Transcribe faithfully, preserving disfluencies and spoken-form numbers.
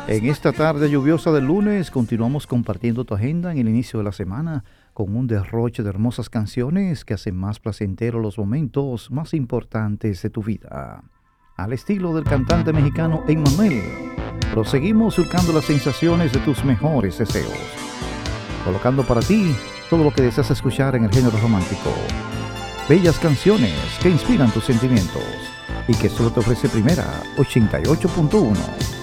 En esta tarde lluviosa del lunes continuamos compartiendo tu agenda en el inicio de la semana con un derroche de hermosas canciones que hacen más placenteros los momentos más importantes de tu vida. Al estilo del cantante mexicano Emmanuel, proseguimos surcando las sensaciones de tus mejores deseos, colocando para ti todo lo que deseas escuchar en el género romántico. Bellas canciones que inspiran tus sentimientos y que solo te ofrece Primera ochenta y ocho punto uno.